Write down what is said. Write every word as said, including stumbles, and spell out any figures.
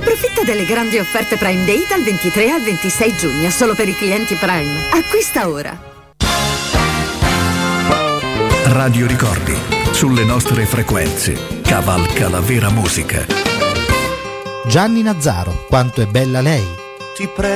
Approfitta delle grandi offerte Prime Day dal ventitré al ventisei giugno, solo per i clienti Prime. Acquista ora. Radio Ricordi, sulle nostre frequenze, cavalca la vera musica. Gianni Nazzaro, quanto è bella lei. Ti prego.